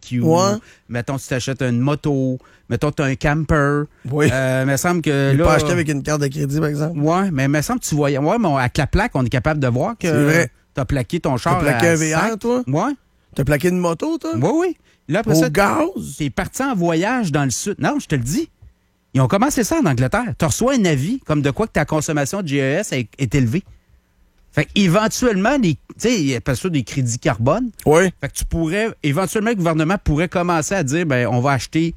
barbecue. Ouais. Mettons, tu t'achètes une moto. Mettons, tu as un camper. Oui. Il me semble que Il là... peut acheter avec une carte de crédit, par exemple. Ouais, mais il me semble que tu voyais... Ouais, mais avec la plaque, on est capable de voir que... C'est vrai. T'as plaqué ton char T'as plaqué à un VR, sac. toi? Ouais. T'as plaqué une moto, toi? Oui, oui. Là, après Au ça, gaz? t'es parti en voyage dans le sud. Non, je te le dis. Ils ont commencé ça en Angleterre. Tu reçois un avis comme de quoi que ta consommation de GES est élevée. Fait qu'éventuellement, tu sais, il y a ça des crédits carbone. Oui. Fait que tu pourrais, éventuellement, le gouvernement pourrait commencer à dire, ben, on va acheter,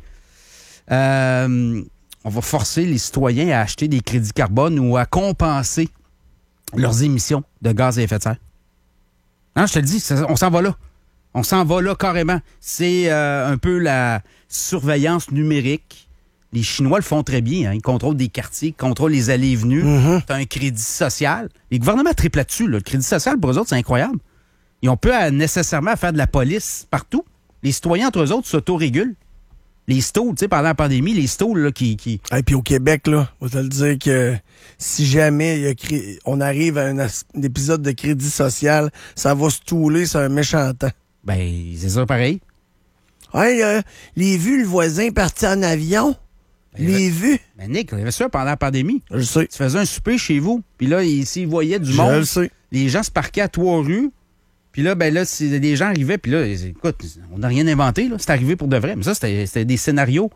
on va forcer les citoyens à acheter des crédits carbone ou à compenser leurs émissions de gaz à effet de serre. Non, je te le dis, on s'en va là. On s'en va là carrément. C'est un peu la surveillance numérique. Les Chinois le font très bien. Hein. Ils contrôlent des quartiers, ils contrôlent les allées et venues. Mm-hmm. Tu as un crédit social. Les gouvernements triplent là-dessus. Là. Le crédit social, pour eux autres, c'est incroyable. Ils ont pas nécessairement à faire de la police partout. Les citoyens, entre eux autres, s'autorégulent. Les stalls, tu sais, pendant la pandémie, les stalls là, qui... Et puis au Québec, là, on va te le dire que si jamais on arrive à un épisode de crédit social, ça va se touler sur un méchant temps. Ben, c'est ça pareil. Hey, les vues, le voisin parti en avion. Les vues. Ben, Nick, il y avait ça pendant la pandémie. Je sais. Tu faisais un souper chez vous, puis là, s'ils voyaient du Je monde, le sais. les gens se parquaient à 3 rues, puis là, ben là, si des gens arrivaient, puis là, écoute, on n'a rien inventé, là, c'est arrivé pour de vrai. Mais ça, c'était des scénarios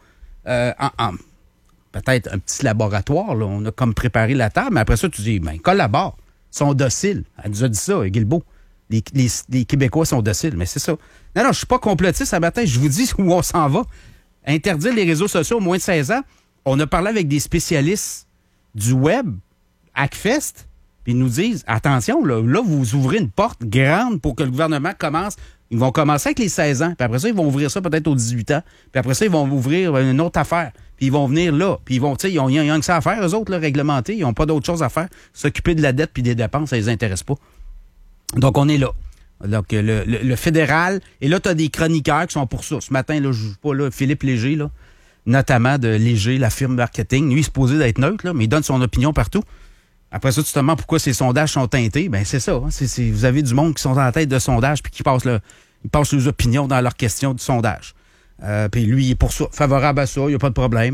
peut-être un petit laboratoire, là, on a comme préparé la table, mais après ça, tu dis, ben, collabore, ils sont dociles. Elle nous a dit ça, Guilbeault. Les Québécois sont dociles, mais c'est ça. Non, je suis pas complotiste ce matin, je vous dis où on s'en va. Interdire les réseaux sociaux au moins de 16 ans. On a parlé avec des spécialistes du web, Hackfest, puis ils nous disent, attention, là, vous ouvrez une porte grande pour que le gouvernement commence. Ils vont commencer avec les 16 ans, puis après ça, ils vont ouvrir ça peut-être aux 18 ans, puis après ça, ils vont ouvrir une autre affaire, puis ils vont venir là, puis ils vont, tu sais, ils ont rien que ça à faire, eux autres, là, réglementés, ils n'ont pas d'autre chose à faire. S'occuper de la dette puis des dépenses, ça les intéresse pas. Donc, on est là. Donc, le fédéral, et là, tu as des chroniqueurs qui sont pour ça. Ce matin, là, je joue pas là, Philippe Léger, là, notamment de Léger, la firme marketing. Lui, il est supposé d'être neutre, là, mais il donne son opinion partout. Après ça, tu te demandes pourquoi ces sondages sont teintés. Ben c'est ça. Hein, vous avez du monde qui sont en tête de sondage puis qui passent leurs opinions dans leurs questions du sondage. Puis lui, il est pour ça, favorable à ça, il n'y a pas de problème.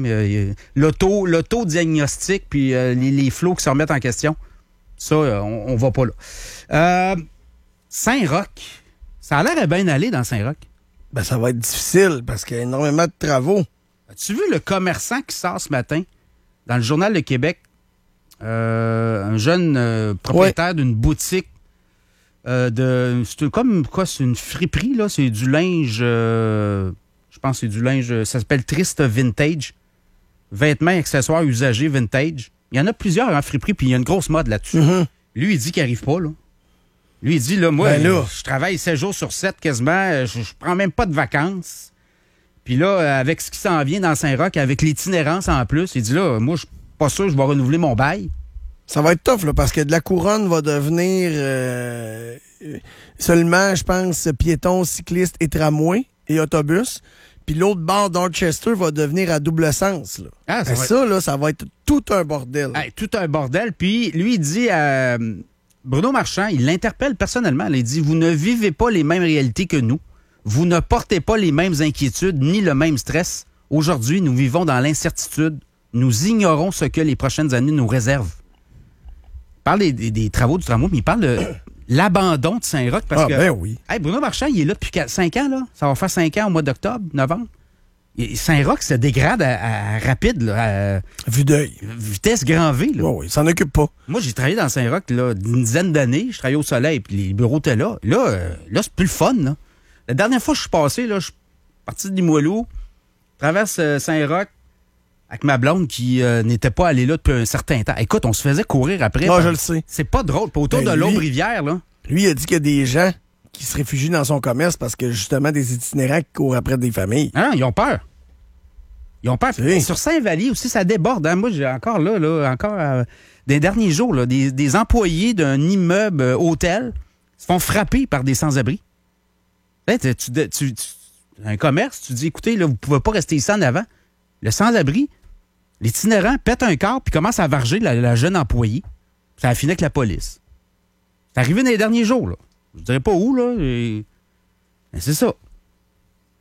L'auto-diagnostic puis les flots qui se remettent en question, ça, on va pas là. Saint-Roch, ça a l'air bien aller dans Saint-Roch. Ben, ça va être difficile parce qu'il y a énormément de travaux. As-tu vu le commerçant qui sort ce matin dans le Journal de Québec? Un jeune propriétaire d'une boutique c'est comme quoi, c'est une friperie, là. C'est du linge, je pense que c'est du linge, ça s'appelle Triste Vintage. Vêtements et accessoires usagés vintage. Il y en a plusieurs en friperie, puis il y a une grosse mode là-dessus. Mm-hmm. Lui, il dit qu'il n'arrive pas, là. Lui, il dit, là, moi, Ben là. je travaille 7 jours sur 7 quasiment, je prends même pas de vacances. Puis là, avec ce qui s'en vient dans Saint-Roch, avec l'itinérance en plus, il dit, là, moi, je suis pas sûr que je vais renouveler mon bail. Ça va être tough, là, parce que de la couronne va devenir seulement, je pense, piétons, cyclistes et tramways et autobus. Puis l'autre bord d'Orchester va devenir à double sens. Là. Ah, ça va être tout un bordel. Hey, tout un bordel. Puis lui, il dit à Bruno Marchand, il l'interpelle personnellement. Là, il dit, vous ne vivez pas les mêmes réalités que nous. Vous ne portez pas les mêmes inquiétudes ni le même stress. Aujourd'hui, nous vivons dans l'incertitude. Nous ignorons ce que les prochaines années nous réservent. Il parle des travaux du tramway, mais il parle de l'abandon de Saint-Roch. Parce que, ben oui. Hey, Bruno Marchand, il est là depuis 5 ans. Là. Ça va faire 5 ans au mois d'octobre, novembre. Et Saint-Roch se dégrade à rapide, là, Vue d'œil. Vitesse grand V. Là. Oui, il s'en occupe pas. Moi, j'ai travaillé dans Saint-Roch là, une dizaine d'années. Je travaillais au soleil, puis les bureaux étaient là. Là, c'est plus le fun. Là. La dernière fois que je suis passé, là, je suis parti de Limoilou, traverse Saint-Roch avec ma blonde qui n'était pas allée là depuis un certain temps. Écoute, on se faisait courir après. Non, je le sais. C'est pas drôle. Puis autour Ben, de l'Aube-Rivière, là. Lui, il a dit qu'il y a des gens qui se réfugient dans son commerce parce que, justement, des itinérants qui courent après des familles. Non, ils ont peur. Ils ont peur. C'est... Sur Saint-Vallier aussi, ça déborde. Hein? Moi, j'ai encore des derniers jours, là, des employés d'un immeuble hôtel se font frapper par des sans-abri. Là, un commerce, tu dis, écoutez, là, vous ne pouvez pas rester ici en avant. Le sans-abri, l'itinérant pète un corps puis commence à varger la jeune employée. Ça a fini avec la police. C'est arrivé dans les derniers jours, là. Je dirais pas où, là. Mais c'est ça.